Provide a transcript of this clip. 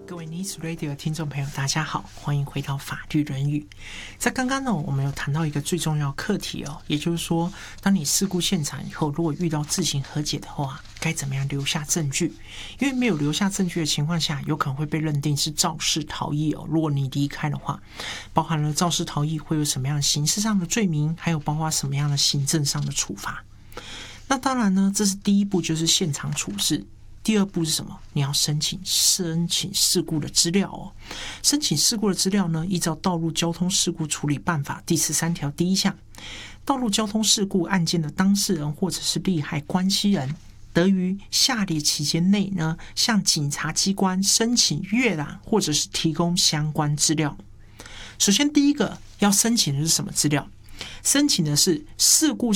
各位 Nice Radio 的听众朋友大家好，欢迎回到法律人语。在刚刚呢，我们有谈到一个最重要的课题也就是说，当你事故现场以后，如果遇到自行和解的话，该怎么样留下证据？因为没有留下证据的情况下，有可能会被认定是肇事逃逸如果你离开的话，包含了肇事逃逸会有什么样的刑事上的罪名，还有包括什么样的行政上的处罚。那当然呢，这是第一步，就是现场处置。第二步是什么？你要申请事故的资料申请事故的资料呢，依照《道路交通事故处理办法》第13条第1项，道路交通事故案件的当事人或者是利害关系人，得于下列期间内呢，向警察机关申请阅览或者是提供相关资料。首先，第一个要申请的是什么资料？申请的是事故